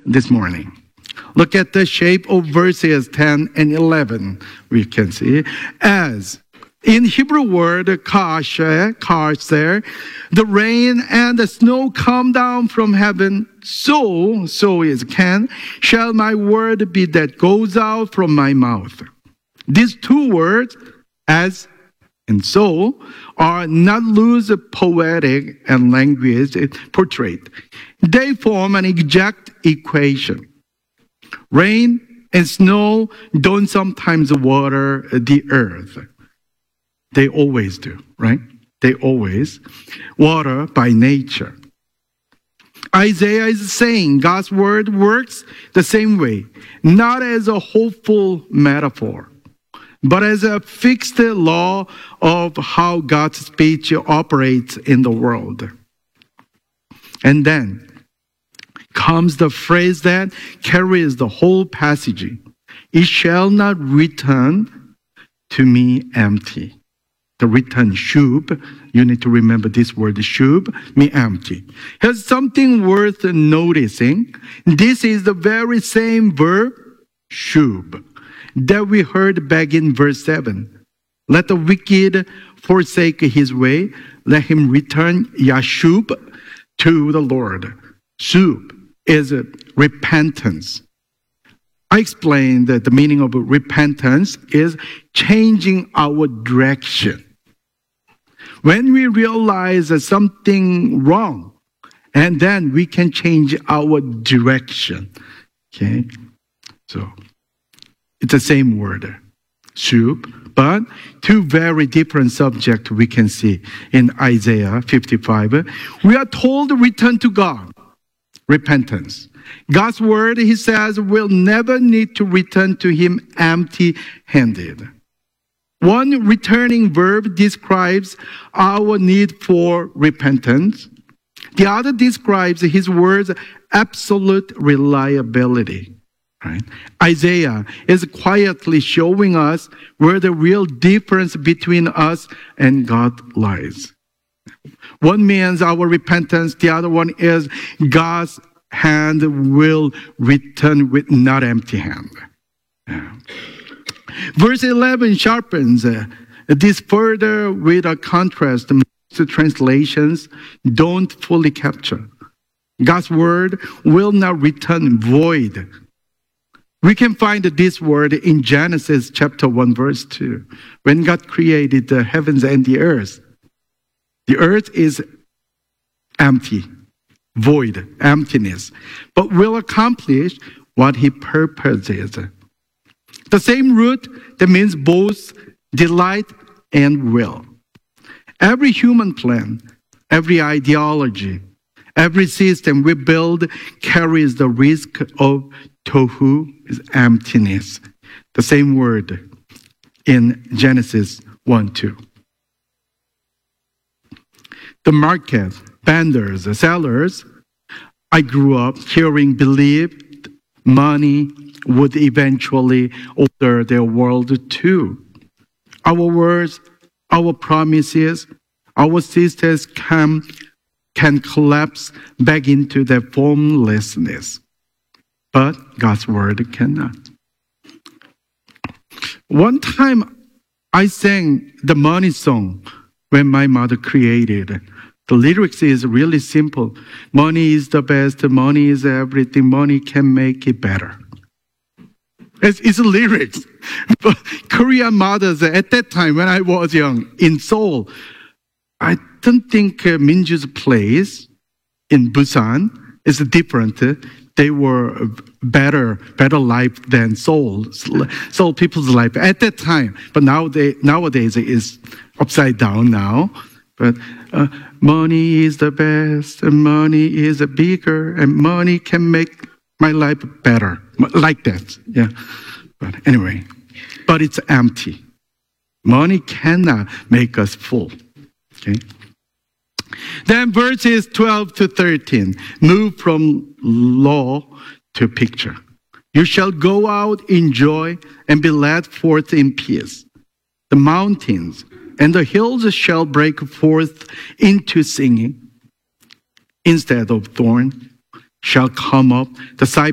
this morning. Look at the shape of verses 10 and 11. We can see as in Hebrew word kasher, the rain and the snow come down from heaven. So is can, shall my word be that goes out from my mouth. These two words, as and so, are not loose poetic and language portrait. They form an exact equation. Rain and snow don't sometimes water the earth. They always do, right? They always water by nature. Isaiah is saying God's word works the same way, not as a hopeful metaphor, but as a fixed law of how God's speech operates in the world. And then comes the phrase that carries the whole passage. It shall not return to me empty. The return shub, you need to remember this word shub, me empty. Here's something worth noticing. This is the very same verb, shub, that we heard back in verse 7. Let the wicked forsake his way. Let him return yashub to the Lord. Shub is repentance. I explained that the meaning of repentance is changing our direction. When we realize something wrong, and then we can change our direction. Okay? So, it's the same word, shub, but two very different subjects we can see in Isaiah 55. We are told to return to God, repentance. God's word, he says, will never need to return to him empty-handed. One returning verb describes our need for repentance. The other describes his word's absolute reliability. Right? Isaiah is quietly showing us where the real difference between us and God lies. One means our repentance, the other one is God's hand will return with not empty hand. Yeah. Verse 11 sharpens this further with a contrast most translations don't fully capture. God's word will not return void. We can find this word in Genesis chapter 1 verse 2. When God created the heavens and the earth is empty, void, emptiness, but will accomplish what he purposes. The same root that means both delight and will. Every human plan, every ideology, every system we build carries the risk of tohu, is emptiness. The same word in Genesis 1:2. The market, vendors, sellers, I grew up hearing believed money would eventually order their world too. Our words, our promises, our systems can collapse back into their formlessness. But God's word cannot. One time I sang the money song when my mother created. The lyrics is really simple. Money is the best, money is everything, money can make it better. It's lyrics. But Korean mothers at that time when I was young in Seoul, I don't think Minju's place in Busan is different. They were better life than Seoul people's life at that time. But nowadays it is upside down now. But money is the best, and money is bigger, and money can make my life better. Like that, yeah. But anyway, but it's empty. Money cannot make us full. Okay. Then verses 12 to 13 move from law to picture. You shall go out in joy and be led forth in peace. The mountains and the hills shall break forth into singing. Instead of thorn shall come up the